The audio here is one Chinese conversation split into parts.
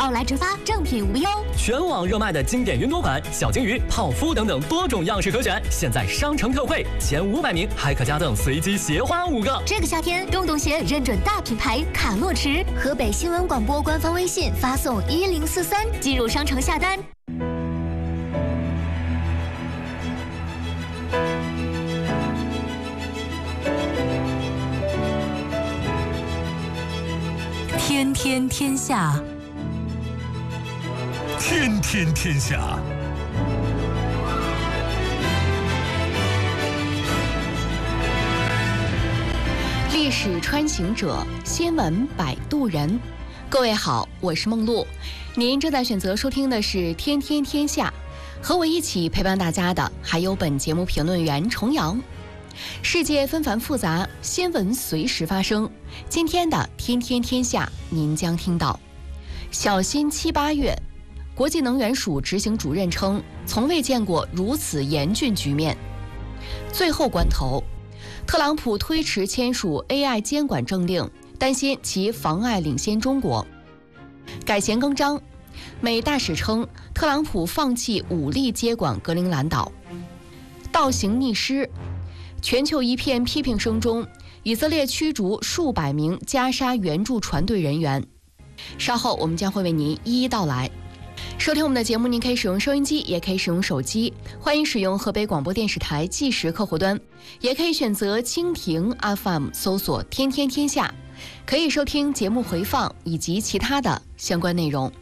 奥莱直发，正品无忧。 全网热卖的经典云朵款、小金鱼、泡芙等等多种样式可选，现在商城特惠，前500名还可加赠随机鞋花5个。 这个夏天，洞洞鞋认准大品牌卡洛驰。河北新闻广播官方微信发送1043进入商城下单。 天天天下， 天天天下。 历史穿行者，新闻摆渡人。各位好，我是梦露，您正在选择收听的是《天天天下》，和我一起陪伴大家的还有本节目评论员重阳。世界纷繁复杂，新闻随时发生。今天的《天天天下》，您将听到：小心7、8月，国际能源署执行主任称，从未见过如此严峻局面。最后关头，特朗普推迟签署 AI 监管政令，担心其妨碍领先中国。改弦更张，美大使称特朗普放弃武力接管格陵兰岛。倒行逆施，全球一片批评声中，以色列驱逐数百名加沙援助船队人员。稍后我们将会为您一一道来。收听我们的节目，您可以使用收音机，也可以使用手机，欢迎使用河北广播电视台计时客户端，也可以选择蜻蜓 FM 搜索天天天下，可以收听节目回放以及其他的相关内容。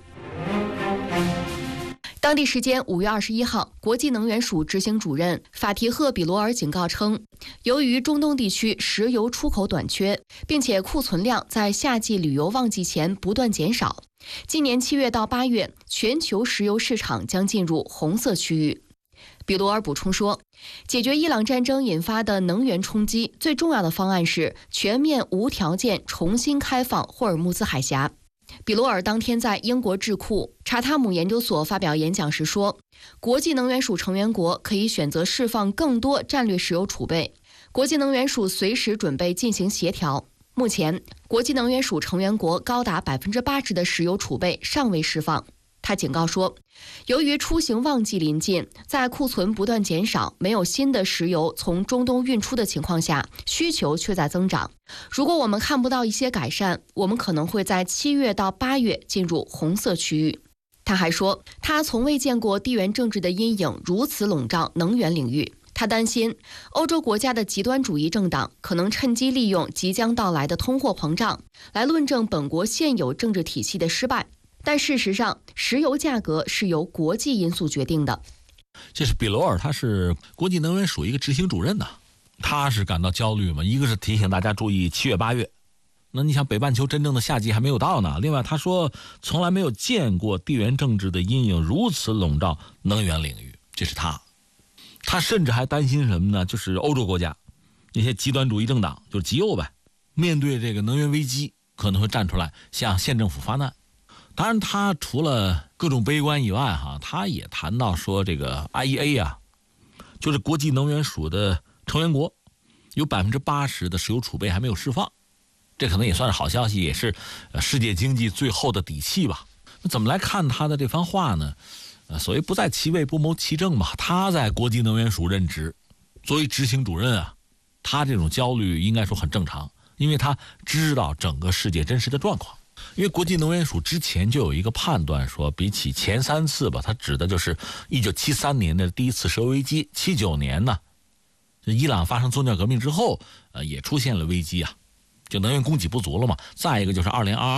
当地时间5月21号，国际能源署执行主任法提赫·比罗尔警告称，由于中东地区石油出口短缺，并且库存量在夏季旅游旺季前不断减少，今年7月到8月，全球石油市场将进入红色区域。比罗尔补充说，解决伊朗战争引发的能源冲击，最重要的方案是全面无条件重新开放霍尔木兹海峡。比罗尔当天在英国智库查塔姆研究所发表演讲时说，国际能源署成员国可以选择释放更多战略石油储备，国际能源署随时准备进行协调。目前，国际能源署成员国高达80%的石油储备尚未释放。他警告说，由于出行旺季临近，在库存不断减少、没有新的石油从中东运出的情况下，需求却在增长。如果我们看不到一些改善，我们可能会在7月到8月进入红色区域。他还说，他从未见过地缘政治的阴影如此笼罩能源领域。他担心欧洲国家的极端主义政党可能趁机利用即将到来的通货膨胀，来论证本国现有政治体系的失败。但事实上，石油价格是由国际因素决定的。 这是比罗尔，他是国际能源署一个执行主任呐，他是感到焦虑嘛。一个是提醒大家注意7月8月，那你想北半球真正的夏季还没有到呢。另外他说，从来没有见过地缘政治的阴影如此笼罩能源领域，这是他甚至还担心什么呢？就是欧洲国家那些极端主义政党，就是极右呗，面对这个能源危机可能会站出来向县政府发难。当然他除了各种悲观以外他也谈到说，这个 IEA 就是国际能源署的成员国，有80%的石油储备还没有释放，这可能也算是好消息，也是世界经济最后的底气吧。那怎么来看他的这番话呢？所谓不在其位不谋其政嘛，他在国际能源署任职，作为执行主任他这种焦虑应该说很正常，因为他知道整个世界真实的状况。因为国际能源署之前就有一个判断说，比起前3次吧，它指的就是1973年的第一次石油危机，79年呢，伊朗发生宗教革命之后，也出现了危机就能源供给不足了嘛。再一个就是2022